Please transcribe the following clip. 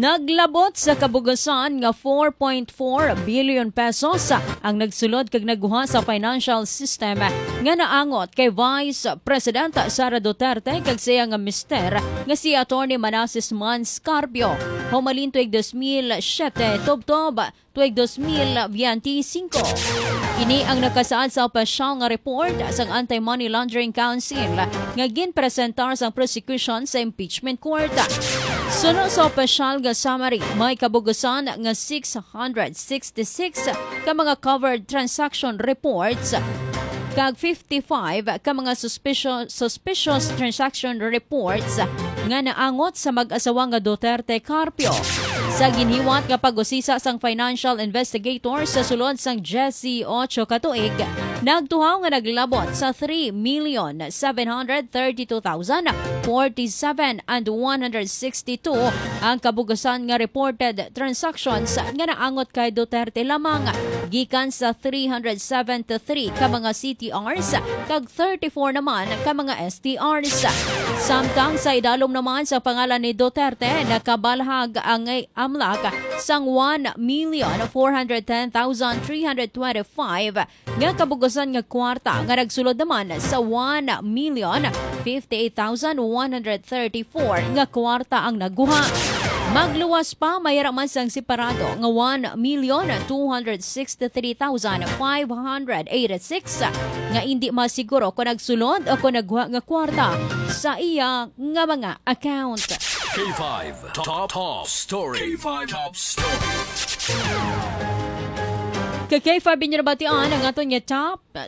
Naglabot sa kabugasan nga 4.4 billion pesos ang nagsulod kag naguha sa financial system nga naangot kay Vice President Sara Duterte kag siya nga mister nga si Atty. Manasseh Mans Carpio. Humalin tuig 2007 tubtob tuig 2025. Ini ang nakasaad sa opisyal nga report sa Anti-Money Laundering Council nga ginpresentar sa prosecution sa impeachment court. Sunod sa opisyal nga summary, may kabugasan nga 666 ka mga covered transaction reports kag 55 ka mga suspicious transaction reports nga naangot sa mag-asawa nga Duterte Carpio. Sa ginhiwat nga pag-usisa sang financial investigator sa sulod sang 18 katuig, nagtuhaw nga naglabot sa 3,732,047 and 162 ang kabugasan nga reported transactions nga naangot kay Duterte lamang, gikan sa 373 ka mga CTRs kag 34 naman ka mga STRs. Samtang sa idalom naman sa pangalan ni Duterte, nakabalhag ang amlak sang 1,410,325 nga kabugasan nga kwarta nga nagsulod naman sa 1,058,134 nga kwarta ang naguha. Magluwas pa, mayaraman sang separado nga 1,263,586 nga hindi masiguro kung nagsulod o kung nagwa nga kwarta sa iya nga mga account. K5 Top Story. K5 Top Story. Kay K5 binabatian ang aton nga top